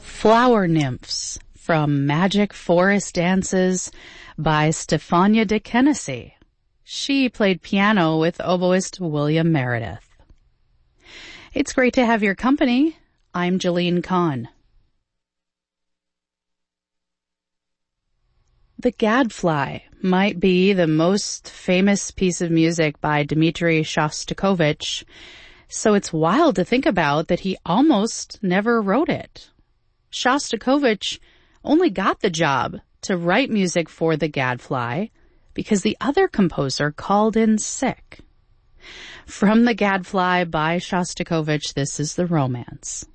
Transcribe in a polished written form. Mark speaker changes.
Speaker 1: Flower Nymphs from Magic Forest Dances by Stefania de Kennedy. She played piano with oboist William Meredith. It's great to have your company. I'm Jalene Kahn. The Gadfly might be the most famous piece of music by Dmitri Shostakovich, so it's wild to think about that he almost never wrote it. Shostakovich only got the job to write music for The Gadfly because the other composer called in sick. From The Gadfly by Shostakovich, this is The Romance.